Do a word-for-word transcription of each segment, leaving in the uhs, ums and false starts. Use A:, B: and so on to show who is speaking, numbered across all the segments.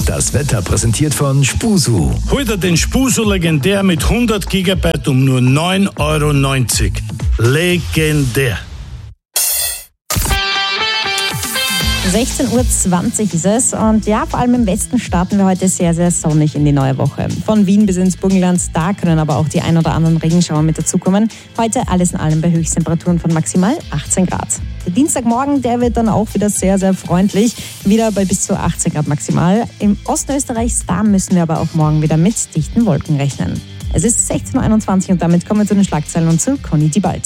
A: Das Wetter präsentiert von Spusu.
B: Heute den Spusu legendär mit hundert Gigabyte um nur neun Euro neunzig. Legendär.
C: sechzehn Uhr zwanzig ist es und ja, vor allem im Westen starten wir heute sehr, sehr sonnig in die neue Woche. Von Wien bis ins Burgenland, da können aber auch die ein oder anderen Regenschauer mit dazukommen. Heute alles in allem bei Höchsttemperaturen von maximal achtzehn Grad. Der Dienstagmorgen, der wird dann auch wieder sehr, sehr freundlich, wieder bei bis zu achtzehn Grad maximal. Im Osten Österreichs, da müssen wir aber auch morgen wieder mit dichten Wolken rechnen. Es ist sechzehn Uhr einundzwanzig und damit kommen wir zu den Schlagzeilen und zu Conny Diebald.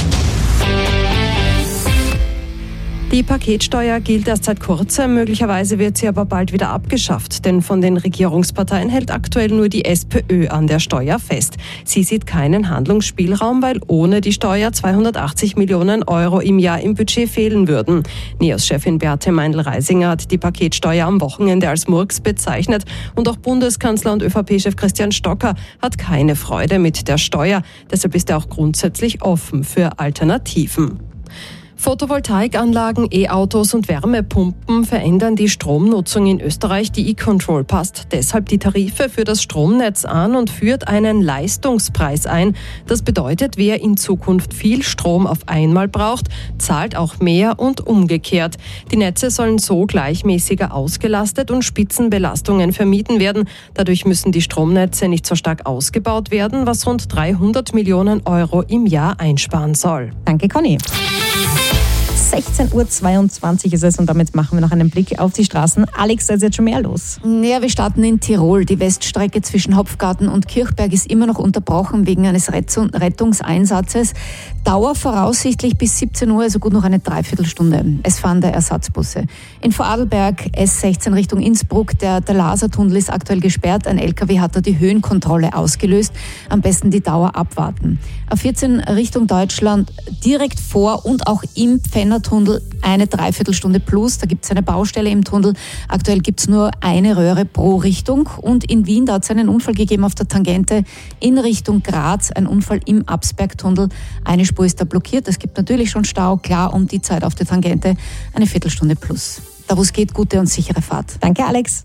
D: Die Paketsteuer gilt erst seit kurzem, möglicherweise wird sie aber bald wieder abgeschafft, denn von den Regierungsparteien hält aktuell nur die SPÖ an der Steuer fest. Sie sieht keinen Handlungsspielraum, weil ohne die Steuer zweihundertachtzig Millionen Euro im Jahr im Budget fehlen würden. NEOS-Chefin Beate Meindl-Reisinger hat die Paketsteuer am Wochenende als Murks bezeichnet und auch Bundeskanzler und ÖVP-Chef Christian Stocker hat keine Freude mit der Steuer. Deshalb ist er auch grundsätzlich offen für Alternativen. Photovoltaikanlagen, E-Autos und Wärmepumpen verändern die Stromnutzung in Österreich. Die E-Control passt deshalb die Tarife für das Stromnetz an und führt einen Leistungspreis ein. Das bedeutet, wer in Zukunft viel Strom auf einmal braucht, zahlt auch mehr und umgekehrt. Die Netze sollen so gleichmäßiger ausgelastet und Spitzenbelastungen vermieden werden. Dadurch müssen die Stromnetze nicht so stark ausgebaut werden, was rund dreihundert Millionen Euro im Jahr einsparen soll.
C: Danke, Conny. sechzehn Uhr zweiundzwanzig ist es und damit machen wir noch einen Blick auf die Straßen. Alex, da ist jetzt schon mehr los.
E: Ja, wir starten in Tirol. Die Weststrecke zwischen Hopfgarten und Kirchberg ist immer noch unterbrochen wegen eines Rettungseinsatzes. Dauer voraussichtlich bis siebzehn Uhr, also gut noch eine Dreiviertelstunde. Es fahren da Ersatzbusse. In Vorarlberg S sechzehn Richtung Innsbruck. Der, der Lasertunnel ist aktuell gesperrt. Ein L K W hat da die Höhenkontrolle ausgelöst. Am besten die Dauer abwarten. A vierzehn Richtung Deutschland direkt vor und auch im Pfännertunnel eine Dreiviertelstunde plus. Da gibt es eine Baustelle im Tunnel. Aktuell gibt es nur eine Röhre pro Richtung. Und in Wien, da hat es einen Unfall gegeben auf der Tangente in Richtung Graz. Ein Unfall im Absbergtunnel. Eine Spur ist da blockiert. Es gibt natürlich schon Stau. Klar, um die Zeit auf der Tangente eine Viertelstunde plus. Da wo es geht, gute und sichere Fahrt.
C: Danke, Alex.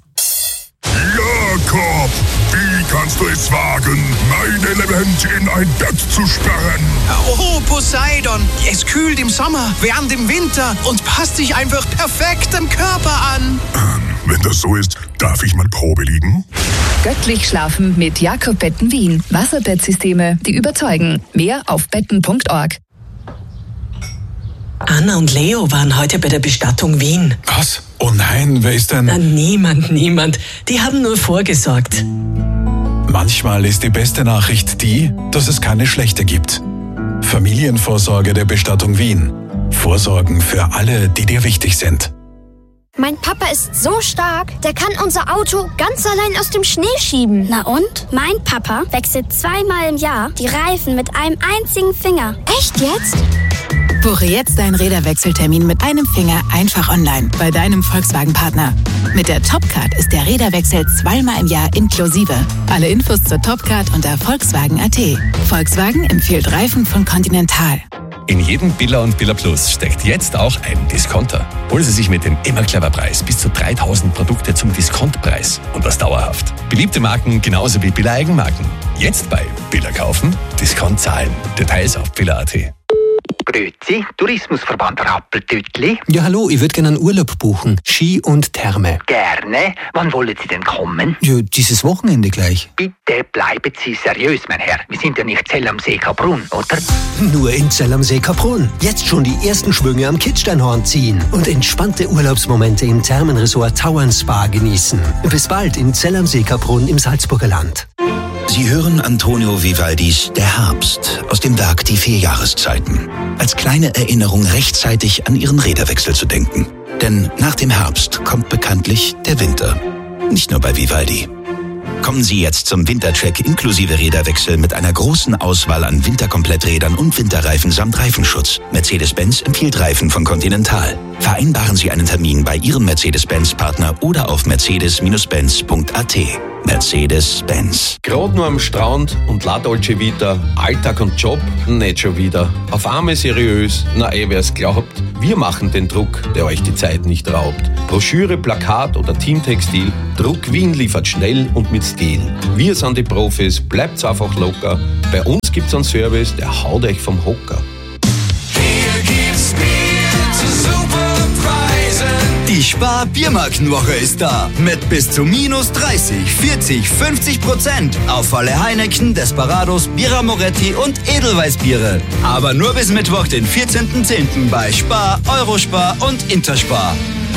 F: Jakob, wie kannst du es wagen, mein Element in ein Bett zu sperren?
G: Oh, Poseidon, es kühlt im Sommer, wärmt im Winter und passt sich einfach perfekt dem Körper an.
F: Ähm, wenn das so ist, darf ich mal Probe liegen?
H: Göttlich schlafen mit Jakob Betten Wien. Wasserbettsysteme, die überzeugen. Mehr auf betten punkt org.
I: Anna und Leo waren heute bei der Bestattung Wien.
F: Was? Oh nein, wer ist denn?
I: Na, niemand, niemand. Die haben nur vorgesorgt.
J: Manchmal ist die beste Nachricht die, dass es keine schlechte gibt. Familienvorsorge der Bestattung Wien. Vorsorgen für alle, die dir wichtig sind.
K: Mein Papa ist so stark, der kann unser Auto ganz allein aus dem Schnee schieben. Na und? Mein Papa wechselt zweimal im Jahr die Reifen mit einem einzigen Finger. Echt jetzt?
L: Buche jetzt deinen Räderwechseltermin mit einem Finger einfach online bei deinem Volkswagen-Partner. Mit der Topcard ist der Räderwechsel zweimal im Jahr inklusive. Alle Infos zur Topcard unter Volkswagen punkt at. Volkswagen empfiehlt Reifen von Continental.
M: In jedem Billa und Billa Plus steckt jetzt auch ein Discounter. Holen Sie sich mit dem Immer Clever Preis bis zu dreitausend Produkte zum Diskontpreis und das dauerhaft. Beliebte Marken genauso wie Billa Eigenmarken. Jetzt bei Billa kaufen, Discount zahlen. Details auf billa punkt at.
N: Grüezi, Tourismusverband Rappeltütli.
O: Ja, hallo, ich würde gerne einen Urlaub buchen. Ski und Therme.
N: Gerne. Wann wollen Sie denn kommen?
O: Ja, dieses Wochenende gleich.
N: Bitte bleiben Sie seriös, mein Herr. Wir sind ja nicht Zell am See Kaprun, oder?
O: Nur in Zell am See Kaprun. Jetzt schon die ersten Schwünge am Kitzsteinhorn ziehen und entspannte Urlaubsmomente im Thermenresort Tauern Spa genießen. Bis bald in Zell am See Kaprun im Salzburger Land.
P: Sie hören Antonio Vivaldis Der Herbst aus dem Werk Die vier Jahreszeiten. Als kleine Erinnerung rechtzeitig an Ihren Räderwechsel zu denken. Denn nach dem Herbst kommt bekanntlich der Winter. Nicht nur bei Vivaldi. Kommen Sie jetzt zum Wintercheck inklusive Räderwechsel mit einer großen Auswahl an Winterkompletträdern und Winterreifen samt Reifenschutz. Mercedes-Benz empfiehlt Reifen von Continental. Vereinbaren Sie einen Termin bei Ihrem Mercedes-Benz-Partner oder auf mercedes Bindestrich benz punkt at. Mercedes-Benz.
M: Gerade nur am Strand und La Dolce Vita, Alltag und Job, nicht schon wieder. Auf einmal seriös, na eh, wer's glaubt. Wir machen den Druck, der euch die Zeit nicht raubt. Broschüre, Plakat oder Teamtextil, Druck Wien liefert schnell und mit Stil. Wir sind die Profis, bleibt's einfach locker. Bei uns gibt's einen Service, der haut euch vom Hocker.
Q: Hier gibt's Bier zu super Preisen. Die Spar-Biermarkenwoche ist da. Mit bis zu minus dreißig, vierzig, fünfzig Prozent auf alle Heineken, Desperados, Birra Moretti und Edelweißbiere. Aber nur bis Mittwoch, den vierzehnten zehnten bei Spar, Eurospar und Interspar.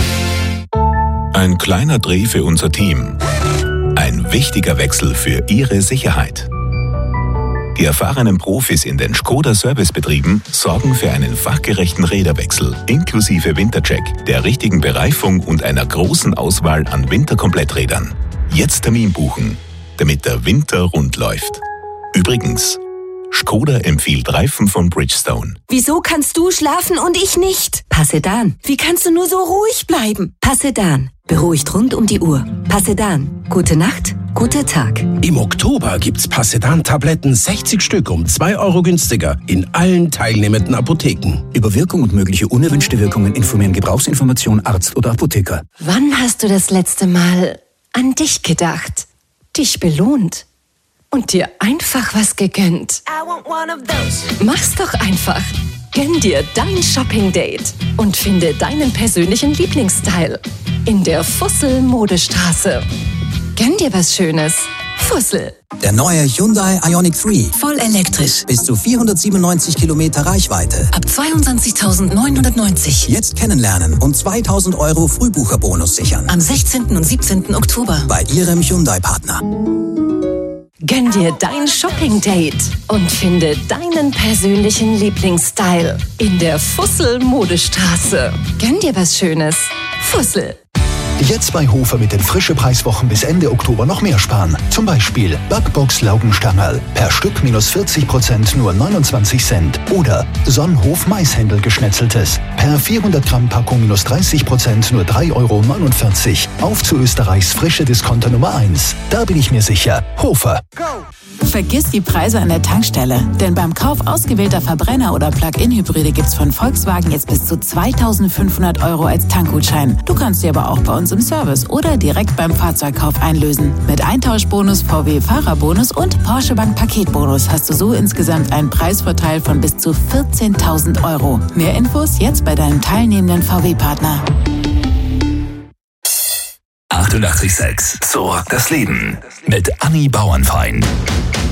J: Ein kleiner Dreh für unser Team. Ein wichtiger Wechsel für Ihre Sicherheit. Die erfahrenen Profis in den Škoda-Servicebetrieben sorgen für einen fachgerechten Räderwechsel inklusive Wintercheck, der richtigen Bereifung und einer großen Auswahl an Winterkompletträdern. Jetzt Termin buchen, damit der Winter rund läuft. Übrigens, Škoda empfiehlt Reifen von Bridgestone.
R: Wieso kannst du schlafen und ich nicht? Passedan. Wie kannst du nur so ruhig bleiben? Passedan. Beruhigt rund um die Uhr. Passedan. Gute Nacht, guter Tag.
S: Im Oktober gibt's Passedan-Tabletten sechzig Stück um zwei Euro günstiger in allen teilnehmenden Apotheken.
T: Über Wirkung und mögliche unerwünschte Wirkungen informieren Gebrauchsinformation Arzt oder Apotheker.
D: Wann hast du das letzte Mal an dich gedacht, dich belohnt und dir einfach was gegönnt? Mach's doch einfach. Gönn dir dein Shopping-Date und finde deinen persönlichen Lieblingsstyle in der Fussel-Modestraße. Gönn dir was Schönes. Fussel.
T: Der neue Hyundai Ioniq drei.
R: Voll elektrisch.
T: Bis zu vierhundertsiebenundneunzig Kilometer Reichweite.
R: Ab zweiundzwanzigtausendneunhundertneunzig.
T: Jetzt kennenlernen und zweitausend Euro Frühbucherbonus sichern.
R: Am sechzehnten und siebzehnten Oktober.
T: Bei Ihrem Hyundai-Partner.
D: Gönn dir dein Shopping-Date und finde deinen persönlichen Lieblingsstyle in der Fussel-Modestraße. Gönn dir was Schönes. Fussel.
A: Jetzt bei Hofer mit den frische Preiswochen bis Ende Oktober noch mehr sparen. Zum Beispiel Backbox Laugenstangerl. Per Stück minus vierzig Prozent nur neunundzwanzig Cent. Oder Sonnenhof Maishändel geschnetzeltes. Per vierhundert Gramm Packung minus dreißig Prozent nur drei Euro neunundvierzig. Auf zu Österreichs frische Discounter Nummer eins. Da bin ich mir sicher. Hofer.
L: Vergiss die Preise an der Tankstelle, denn beim Kauf ausgewählter Verbrenner oder Plug-in-Hybride gibt's von Volkswagen jetzt bis zu zweitausendfünfhundert Euro als Tankgutschein. Du kannst sie aber auch bei uns im Service oder direkt beim Fahrzeugkauf einlösen. Mit Eintauschbonus, V W-Fahrerbonus und Porsche Bank Paketbonus hast du so insgesamt einen Preisvorteil von bis zu vierzehntausend Euro. Mehr Infos jetzt bei deinem teilnehmenden V W-Partner.
A: achtundachtzig Komma sechs. So rockt das Leben. Mit Anni Bauernfeind.